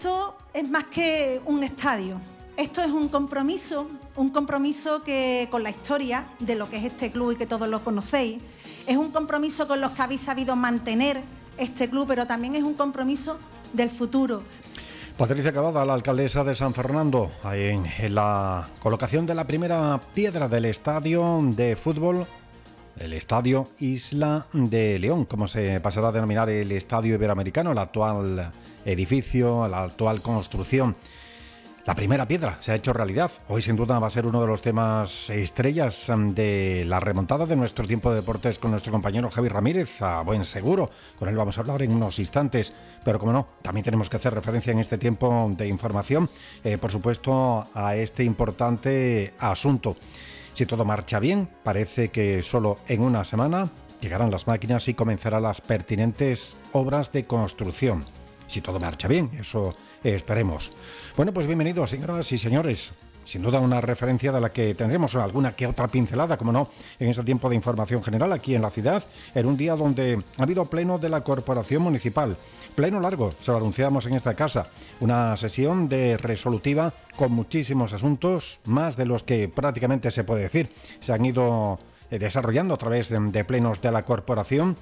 Esto es más que un estadio. Esto es un compromiso que con la historia de lo que es este club y que todos lo conocéis. Es un compromiso con los que habéis sabido mantener este club, pero también es un compromiso del futuro. Patricia Cavada, la alcaldesa de San Fernando, en la colocación de la primera piedra del estadio de fútbol, el Estadio Isla de León, como se pasará a denominar el Estadio Iberoamericano, el actual edificio, la actual construcción. La primera piedra se ha hecho realidad. Hoy sin duda va a ser uno de los temas estrellas de la remontada de nuestro tiempo de deportes con nuestro compañero Javi Ramírez, a buen seguro. Con él vamos a hablar en unos instantes. Pero como no, también tenemos que hacer referencia en este tiempo de información, por supuesto, a este importante asunto. Si todo marcha bien, parece que solo en una semana llegarán las máquinas y comenzarán las pertinentes obras de construcción. Si todo marcha bien, eso esperemos. Bueno, pues bienvenidos, señoras y señores. Sin duda una referencia de la que tendremos alguna que otra pincelada, como no, en este tiempo de información general aquí en la ciudad, en un día donde ha habido pleno de la Corporación Municipal. Pleno largo, se lo anunciamos en esta casa. Una sesión de resolutiva con muchísimos asuntos, más de los que prácticamente se puede decir. Se han ido desarrollando a través de plenos de la Corporación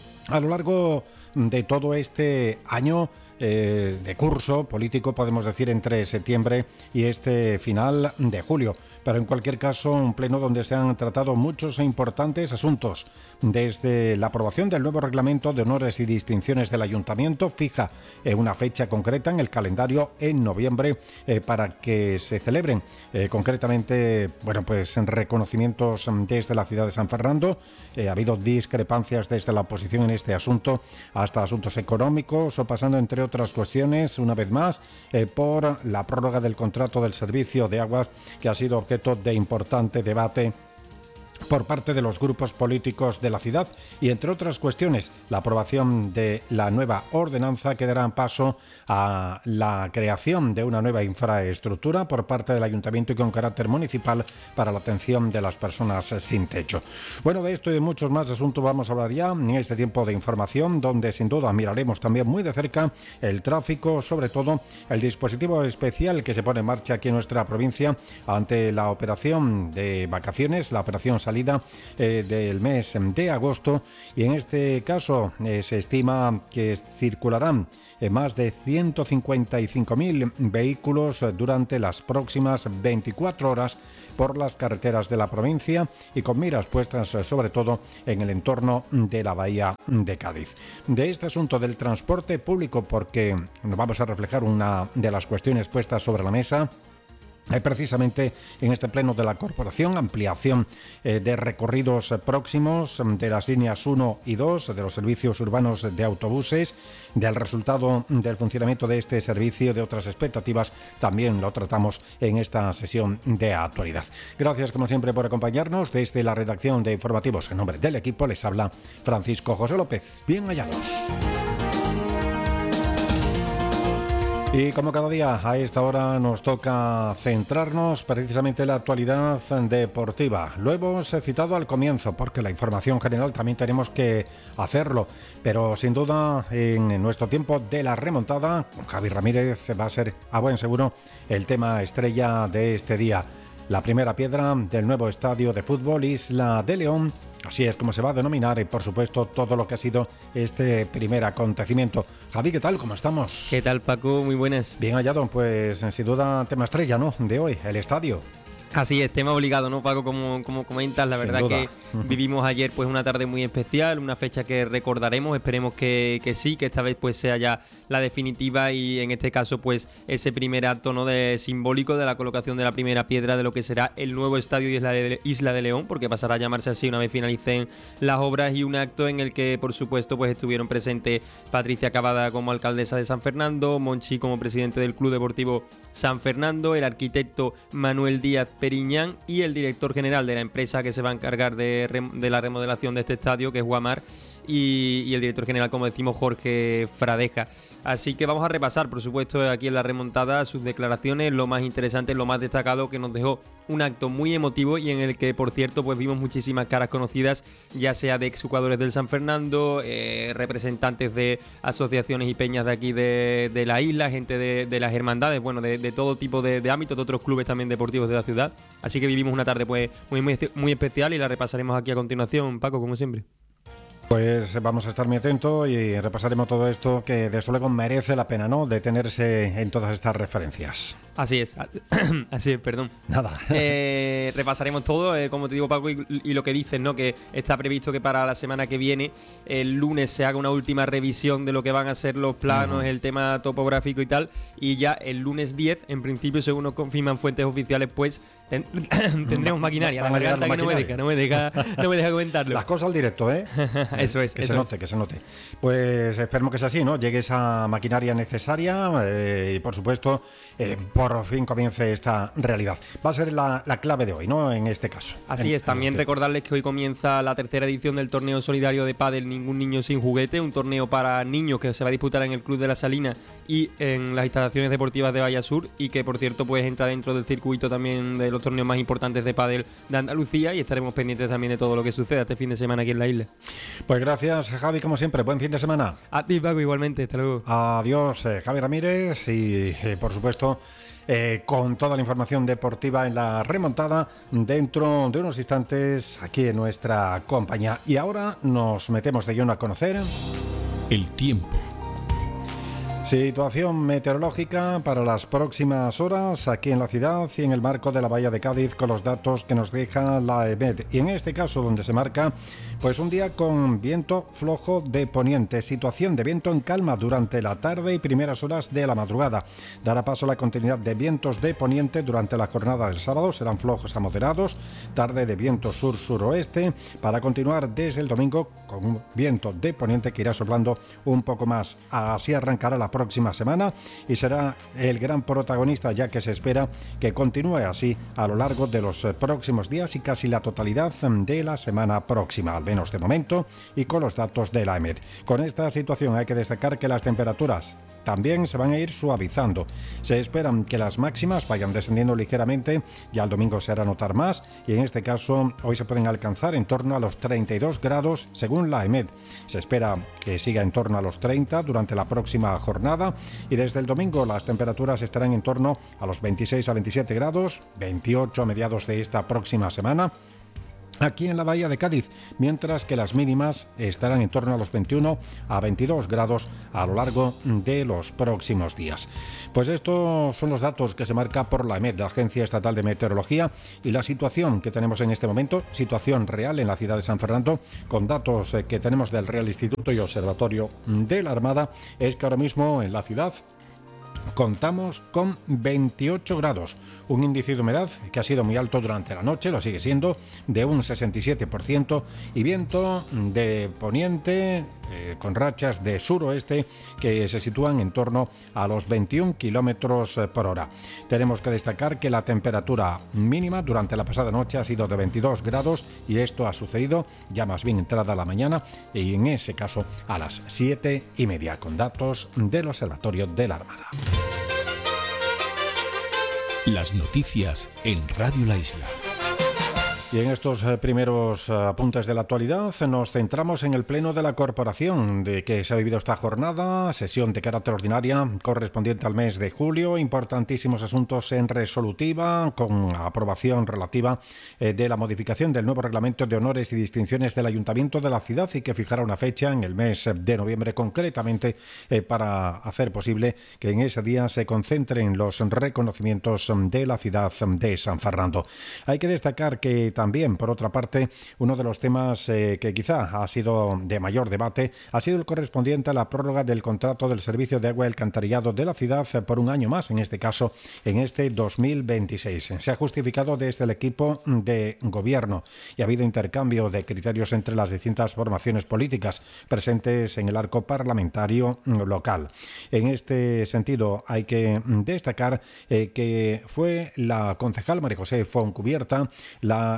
a lo largo de todo este año de curso político, podemos decir, entre septiembre y este final de julio. Pero en cualquier caso, un pleno donde se han tratado muchos e importantes asuntos. Desde la aprobación del nuevo reglamento de honores y distinciones del Ayuntamiento, fija una fecha concreta en el calendario en noviembre para que se celebren concretamente, bueno, pues reconocimientos desde la ciudad de San Fernando. Ha habido discrepancias desde la oposición en este asunto, hasta asuntos económicos o pasando, entre otras cuestiones, una vez más, por la prórroga del contrato del servicio de aguas, que ha sido objeto de importante debate por parte de los grupos políticos de la ciudad y, entre otras cuestiones, la aprobación de la nueva ordenanza que dará paso a la creación de una nueva infraestructura por parte del Ayuntamiento y con carácter municipal para la atención de las personas sin techo. Bueno, de esto y de muchos más asuntos vamos a hablar ya en este tiempo de información, donde sin duda miraremos también muy de cerca el tráfico, sobre todo el dispositivo especial que se pone en marcha aquí en nuestra provincia ante la operación de vacaciones, la operación salida del mes de agosto, y en este caso se estima que circularán más de 155.000 vehículos durante las próximas 24 horas por las carreteras de la provincia y con miras puestas sobre todo en el entorno de la bahía de Cádiz. De este asunto del transporte público, porque nos vamos a reflejar una de las cuestiones puestas sobre la mesa, precisamente en este pleno de la Corporación, ampliación de recorridos próximos de las líneas 1 y 2 de los servicios urbanos de autobuses, del resultado del funcionamiento de este servicio, de otras expectativas, también lo tratamos en esta sesión de actualidad. Gracias como siempre por acompañarnos desde la redacción de Informativos. En nombre del equipo les habla Francisco José López. Bien hallados. Y como cada día a esta hora nos toca centrarnos precisamente en la actualidad deportiva. Lo hemos citado al comienzo porque la información general también tenemos que hacerlo, pero sin duda en nuestro tiempo de la remontada con Javi Ramírez va a ser a buen seguro el tema estrella de este día. La primera piedra del nuevo estadio de fútbol Isla de León. Así es como se va a denominar y, por supuesto, todo lo que ha sido este primer acontecimiento. Javi, ¿qué tal? ¿Cómo estamos? ¿Qué tal, Paco? Muy buenas. Bien hallado, pues sin duda tema estrella, ¿no?, de hoy, el estadio. Así es, tema obligado, ¿no, Paco? Como comentas, la Sin verdad duda. que vivimos ayer pues una tarde muy especial, una fecha que recordaremos, esperemos que sí, que esta vez pues sea ya la definitiva y en este caso pues ese primer acto, ¿no?, de simbólico de la colocación de la primera piedra de lo que será el nuevo estadio Isla de León, porque pasará a llamarse así una vez finalicen las obras, y un acto en el que por supuesto pues estuvieron presentes Patricia Cavada como alcaldesa de San Fernando, Monchi como presidente del Club Deportivo San Fernando, el arquitecto Manuel Díaz Periñán y el director general de la empresa que se va a encargar de la remodelación de este estadio, que es Guamar. y el director general, como decimos, Jorge Fradeja. Así que vamos a repasar, por supuesto, aquí en la remontada sus declaraciones, lo más interesante, lo más destacado, que nos dejó un acto muy emotivo y en el que, por cierto, pues vimos muchísimas caras conocidas, ya sea de exjugadores del San Fernando, representantes de asociaciones y peñas de aquí de la isla, gente de las hermandades, bueno, de todo tipo de ámbitos, de otros clubes también deportivos de la ciudad. Así que vivimos una tarde pues muy especial y la repasaremos aquí a continuación, Paco, como siempre. Pues vamos a estar muy atentos y repasaremos todo esto que desde luego merece la pena, ¿no?, detenerse en todas estas referencias. Así es, perdón. Nada. Repasaremos todo, como te digo, Paco, y lo que dices, ¿no?, que está previsto que para la semana que viene, el lunes, se haga una última revisión de lo que van a ser los planos, el tema topográfico y tal, y ya el lunes 10, en principio, según nos confirman fuentes oficiales, pues tendremos maquinaria. La garganta que no me deja comentarlo. Las cosas al directo, ¿eh? Eso es. Que se note. Pues esperemos que sea así, ¿no? Llegue esa maquinaria necesaria y, por supuesto, por fin comience esta realidad. Va a ser la clave de hoy, ¿no?, en este caso. Así es. También recordarles que hoy comienza la tercera edición del torneo solidario de pádel Ningún Niño Sin Juguete, un torneo para niños que se va a disputar en el Club de la Salina y en las instalaciones deportivas de Vallasur, y que, por cierto, pues entra dentro del circuito también de los torneos más importantes de pádel de Andalucía, y estaremos pendientes también de todo lo que suceda este fin de semana aquí en la isla. Pues gracias, Javi, como siempre. Buen fin de semana. A ti, Paco, igualmente. Hasta luego. Adiós, Javi Ramírez, y por supuesto, con toda la información deportiva en la remontada dentro de unos instantes aquí en nuestra compañía. Y ahora nos metemos de lleno a conocer el tiempo. Situación meteorológica para las próximas horas aquí en la ciudad y en el marco de la Bahía de Cádiz, con los datos que nos deja la EMET. Y en este caso, donde se marca pues un día con viento flojo de poniente, situación de viento en calma durante la tarde y primeras horas de la madrugada. Dará paso a la continuidad de vientos de poniente durante la jornada del sábado, serán flojos a moderados, tarde de viento sur-suroeste, para continuar desde el domingo con un viento de poniente que irá soplando un poco más. Así arrancará la próxima semana y será el gran protagonista, ya que se espera que continúe así a lo largo de los próximos días y casi la totalidad de la semana próxima, al menos de momento, y con los datos de la EMET. Con esta situación hay que destacar que las temperaturas también se van a ir suavizando. Se esperan que las máximas vayan descendiendo ligeramente, ya el domingo se hará notar más, y en este caso hoy se pueden alcanzar en torno a los 32 grados según la EMET. Se espera que siga en torno a los 30 durante la próxima jornada, y desde el domingo las temperaturas estarán en torno a los 26 a 27 grados, 28 a mediados de esta próxima semana aquí en la Bahía de Cádiz, mientras que las mínimas estarán en torno a los 21 a 22 grados a lo largo de los próximos días. Pues estos son los datos que se marca por la EMET, la Agencia Estatal de Meteorología, y la situación que tenemos en este momento, situación real en la ciudad de San Fernando, con datos que tenemos del Real Instituto y Observatorio de la Armada, es que ahora mismo en la ciudad contamos con 28 grados, un índice de humedad que ha sido muy alto durante la noche, lo sigue siendo, de un 67%, y viento de poniente con rachas de suroeste que se sitúan en torno a los 21 kilómetros por hora. Tenemos que destacar que la temperatura mínima durante la pasada noche ha sido de 22 grados y esto ha sucedido ya más bien entrada la mañana, y en ese caso a las 7:30, con datos del Observatorio de la Armada. Las noticias en Radio La Isla. Y en estos primeros apuntes de la actualidad nos centramos en el pleno de la corporación de que se ha vivido esta jornada, sesión de carácter ordinaria correspondiente al mes de julio, importantísimos asuntos en resolutiva con aprobación relativa de la modificación del nuevo reglamento de honores y distinciones del Ayuntamiento de la ciudad, y que fijará una fecha en el mes de noviembre concretamente para hacer posible que en ese día se concentren los reconocimientos de la ciudad de San Fernando. Hay que destacar que también, por otra parte, uno de los temas que quizá ha sido de mayor debate ha sido el correspondiente a la prórroga del contrato del servicio de agua y alcantarillado de la ciudad por un año más, en este caso en este 2026. Se ha justificado desde el equipo de gobierno y ha habido intercambio de criterios entre las distintas formaciones políticas presentes en el arco parlamentario local. En este sentido, hay que destacar que fue la concejal María José Foncubierta la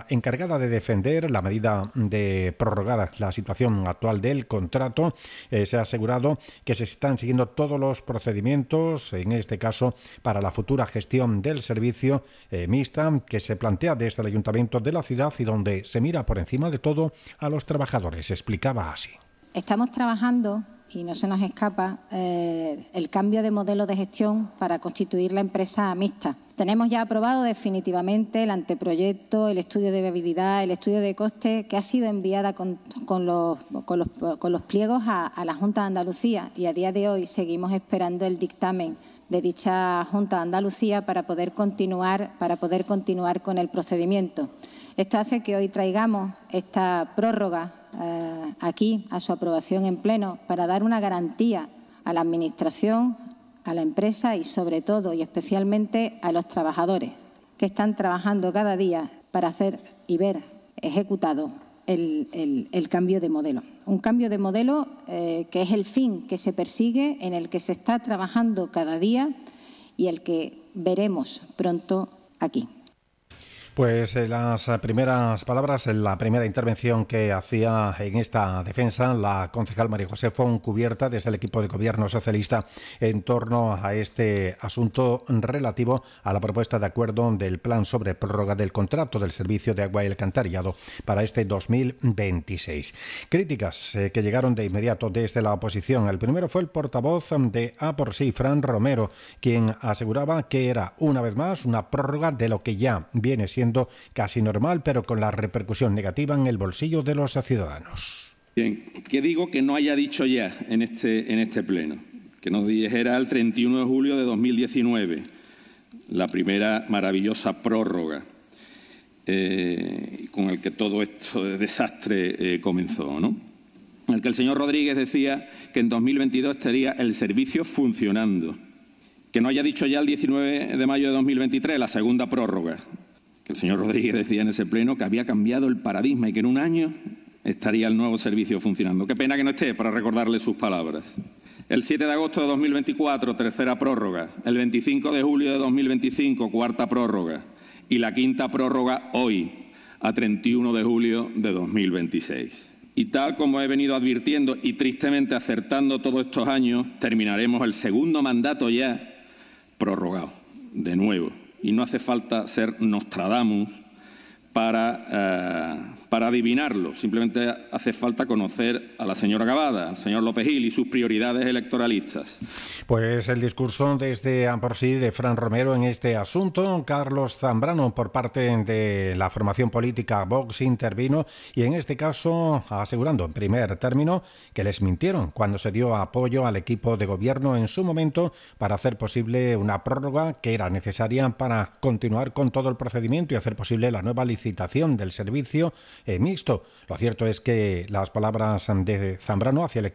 encargada de defender la medida de prorrogar la situación actual del contrato, se ha asegurado que se están siguiendo todos los procedimientos, en este caso para la futura gestión del servicio mixta que se plantea desde el Ayuntamiento de la ciudad y donde se mira por encima de todo a los trabajadores. Explicaba así. Estamos trabajando, y no se nos escapa, el cambio de modelo de gestión para constituir la empresa mixta. Tenemos ya aprobado definitivamente el anteproyecto, el estudio de viabilidad, el estudio de coste que ha sido enviada con los pliegos a la Junta de Andalucía, y a día de hoy seguimos esperando el dictamen de dicha Junta de Andalucía para poder continuar con el procedimiento. Esto hace que hoy traigamos esta prórroga aquí a su aprobación en pleno para dar una garantía a la Administración, a la empresa y sobre todo y especialmente a los trabajadores que están trabajando cada día para hacer y ver ejecutado el cambio de modelo. Un cambio de modelo que es el fin que se persigue, en el que se está trabajando cada día y el que veremos pronto aquí. Pues las primeras palabras, la primera intervención que hacía en esta defensa la concejal María José Fontcubierta desde el equipo de gobierno socialista en torno a este asunto relativo a la propuesta de acuerdo del plan sobre prórroga del contrato del servicio de agua y alcantarillado para este 2026. Críticas que llegaron de inmediato desde la oposición. El primero fue el portavoz de A por sí, Fran Romero, quien aseguraba que era una vez más una prórroga de lo que ya viene siendo casi normal, pero con la repercusión negativa en el bolsillo de los ciudadanos. Bien, ¿qué digo que no haya dicho ya en este pleno? Que nos dijera el 31 de julio de 2019, la primera maravillosa prórroga con el que todo esto de desastre comenzó, ¿no? En el que el señor Rodríguez decía que en 2022 estaría el servicio funcionando. Que no haya dicho ya el 19 de mayo de 2023, la segunda prórroga. El señor Rodríguez decía en ese pleno que había cambiado el paradigma y que en un año estaría el nuevo servicio funcionando. Qué pena que no esté para recordarle sus palabras. El 7 de agosto de 2024, tercera prórroga. El 25 de julio de 2025, cuarta prórroga. Y la quinta prórroga hoy, a 31 de julio de 2026. Y tal como he venido advirtiendo y tristemente acertando todos estos años, terminaremos el segundo mandato ya prorrogado, de nuevo. Y no hace falta ser Nostradamus para adivinarlo. Simplemente hace falta conocer a la señora Cavada, al señor López Gil y sus prioridades electoralistas. Pues el discurso desde A por sí de Fran Romero en este asunto. Carlos Zambrano, por parte de la formación política Vox, intervino y en este caso asegurando en primer término que les mintieron cuando se dio apoyo al equipo de gobierno en su momento para hacer posible una prórroga que era necesaria para continuar con todo el procedimiento y hacer posible la nueva licitación del servicio mixto. Lo cierto es que las palabras de Zambrano hacia el equipo